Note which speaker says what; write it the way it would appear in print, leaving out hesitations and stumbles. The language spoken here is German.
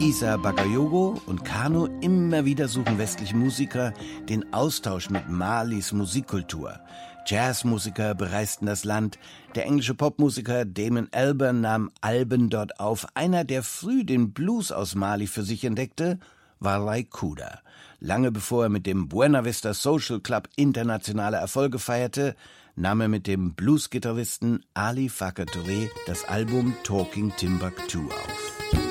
Speaker 1: Isa Bagayogo und Kano immer wieder suchen westliche Musiker den Austausch mit Malis Musikkultur. Jazzmusiker bereisten das Land. Der englische Popmusiker Damon Albarn nahm Alben dort auf. Einer, der früh den Blues aus Mali für sich entdeckte, war Ry Cooder. Lange bevor er mit dem Buena Vista Social Club internationale Erfolge feierte, nahm er mit dem Blues-Gitarristen Ali Farka Touré das Album Talking Timbuktu auf.